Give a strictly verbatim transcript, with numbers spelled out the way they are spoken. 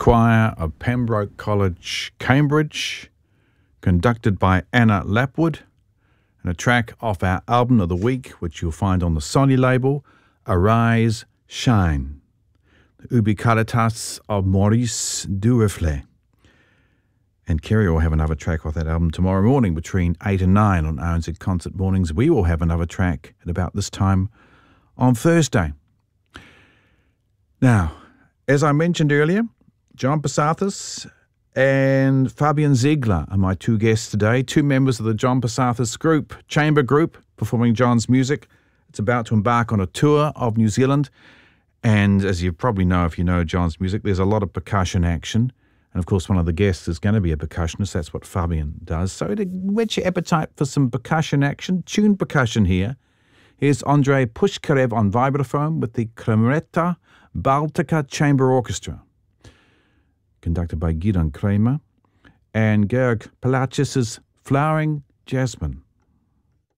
Choir of Pembroke College, Cambridge, conducted by Anna Lapwood, and a track off our album of the week, which you'll find on the Sony label, Arise, Shine, the Ubi Caritas of Maurice Dureflé. And Kerry will have another track off that album tomorrow morning between eight and nine on R N Z Concert Mornings. We will have another track at about this time on Thursday. Now, as I mentioned earlier, John Passathis and Fabian Ziegler are my two guests today, two members of the John Passathis group, chamber group, performing John's music. It's about to embark on a tour of New Zealand. And as you probably know, if you know John's music, there's a lot of percussion action. And of course, one of the guests is going to be a percussionist. That's what Fabian does. So to whet your appetite for some percussion action, tuned percussion here, here's Andrei Pushkarev on vibraphone with the Kremreta Baltica Chamber Orchestra, conducted by Gideon Kramer, and Georg Palachis' Flowering Jasmine.